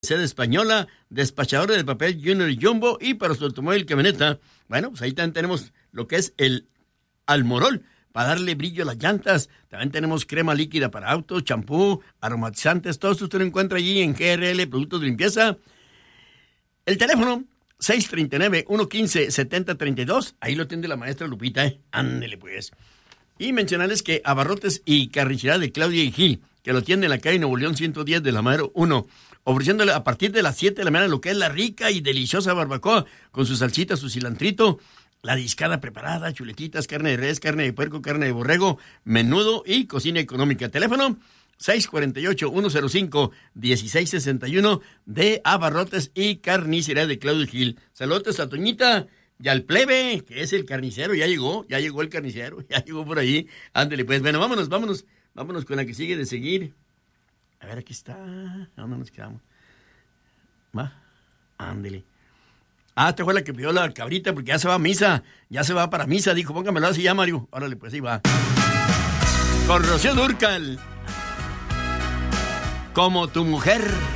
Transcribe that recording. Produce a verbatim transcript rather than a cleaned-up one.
Sede Española, despachadora de papel Junior y Jumbo, y para su automóvil camioneta, bueno, pues ahí también tenemos lo que es el Almorol, para darle brillo a las llantas. También tenemos crema líquida para autos, champú, aromatizantes, todo esto usted lo encuentra allí en G R L, productos de limpieza. El teléfono, seis tres nueve, uno uno cinco, siete cero tres dos, ahí lo atiende la maestra Lupita, ¿eh? Ándele pues. Y mencionarles que Abarrotes y Carnicería de Claudia y Gil, que lo tiene en la calle Nuevo León ciento diez de la Madero uno, ofreciéndole a partir de las siete de la mañana lo que es la rica y deliciosa barbacoa, con su salsita, su cilantrito, la discada preparada, chuletitas, carne de res, carne de puerco, carne de borrego, menudo y cocina económica. Teléfono seis cuatro ocho, uno cero cinco, uno seis seis uno de Abarrotes y Carnicería de Claudio Gil. Saludos a Toñita y al plebe, que es el carnicero. Ya llegó, ya llegó el carnicero, ya llegó por ahí. Ándele pues, bueno, vámonos, vámonos, vámonos con la que sigue de seguir. A ver, aquí está. ¿Dónde nos quedamos? Va, ándele. Ah, esta fue la que pidió la cabrita porque ya se va a misa. Ya se va para misa. Dijo, póngamelo así ya, Mario. Órale, pues ahí va. Con Rocío Dúrcal. Como tu mujer.